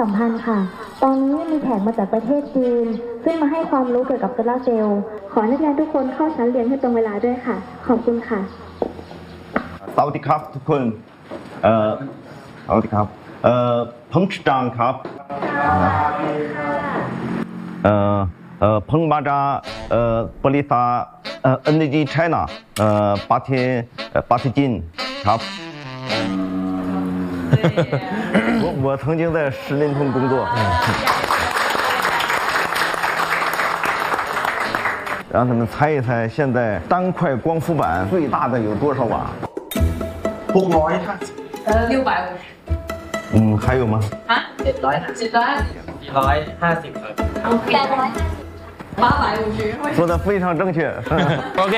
สัมพันธ์ค่ะตอนนี้มีแขกมาจากประเทศจีนซึ่งมาให้ความรู้เกี่ยวกับโซลาร์เซลล์ขอนักเรียนทุกคนเข้าชั้นเรียนให้ตรงเวลาด้วยค่ะขอบคุณค่ะสวัสดีครับทุกคนสวัสดีครับผมชื่อจังครับผมมาจากบริษัทEnergy China 八天金ครับ我曾经在石林通工作让他们猜一猜现在单块光伏板最大的有多少瓦650还有吗750说得非常正确 OK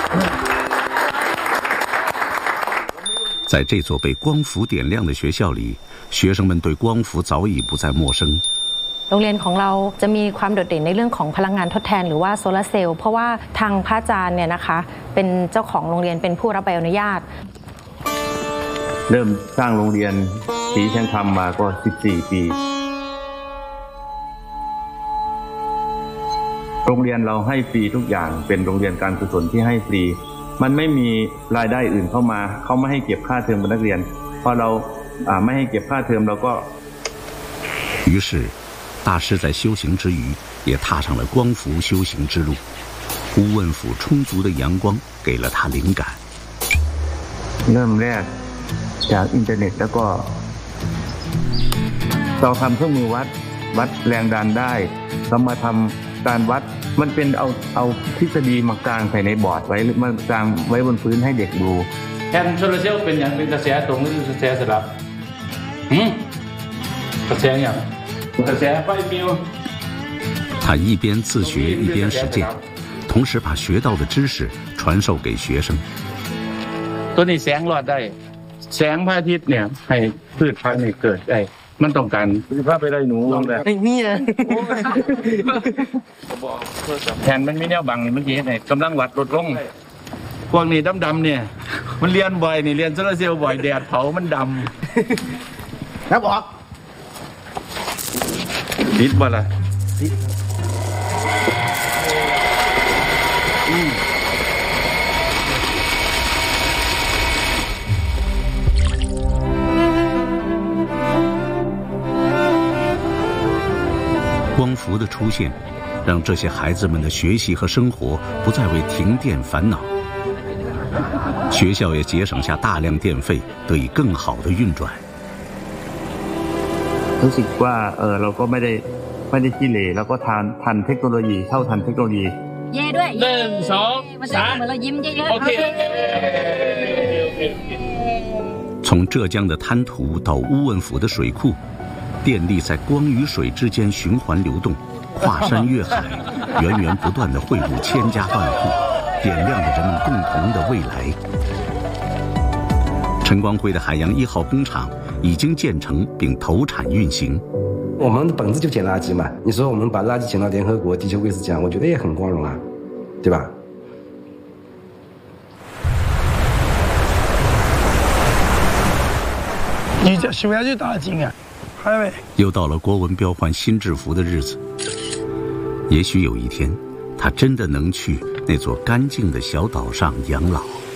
在这座被光伏点亮的学校里，学生们对光伏早已不再陌生。 โรงเรียนของเราจะมีความโดดเด่นในเรื่องของพลังงานทดแทนหรือว่าโซลาร์เซลล์เพราะว่าทางพระอาจารย์เนี่ยนะคะเป็นเจ้าของโรงเรียนเป็นผู้รับใบอนุญาตเริ่มสร้างโรงเรียนศรีชังคำมาก็14ปีโรงเรียนเราให้ฟรีทุกอย่างเป็นโรงเรียนการกุศลที่ให้ฟรีมันไม่มีรายได้อื่นเข้ามาเขาไม่ให้เก็บค่าเทอมของนักเรียนพอเราไม่ให้เก็บค่าเทอมเราก็于是大师在修行之余也踏上了光伏修行之路乌汶府充足的阳光给了他灵感เริ่มแรกจากอินเทอร์เน็ตแล้วก็เราทำเครื่องมือวัดแรงดันได้เรามาทำการวัดมันเป็นเอาทฤษฎีมากางใส่ในบอร์ดไว้มากางไว้บนพื้นให้เด็กดูแทนโซลาร์เซลล์เป็นอย่างเป็นกระแสตรงหรือกระแสสลับกระแสอย่างกระแสไฟมิว他一边自学一边实践同时把学到的知识传授给学生ตัวนี้แสงรอดได้แสงพระอาทิตย์เนี่ยให้พืชพันธุ์เกิดได้มันต้องการพาไปได้หนูลงแบบนี่แทนมันไม่แนวบังเมื่อกี้เนี่ยกำลังวัดลดลงพวกนี้ดำๆเนี่ยมันเรียนบ่อยนี่เรียนโซลาร์เซลล์บ่อยแดดเผามันดำครับบอกติดบ่ล่ะ光伏的出现让这些孩子们的学习和生活不再为停电烦恼学校也节省下大量电费得以更好的运转รู้สึกว่าเราก็ไม่ได้ขี้เหร่เราก็ทันเทคโนโลยีเท่าทันเทคโนโลยีเย่ด้วย 1 2 3เหมือนเรายิ้มเยอะๆโอเค从浙江的滩涂到乌汶府的水库电力在光与水之间循环流动跨山越海源源不断地汇入千家万户点亮了人们共同的未来陈光辉的海洋1号工厂已经建成并投产运行我们的本质就捡垃圾嘛你说我们把垃圾捡到联合国地球卫士奖我觉得也很光荣啊对吧你这修下去多少斤啊又到了郭文彪换新制服的日子也许有一天他真的能去那座干净的小岛上养老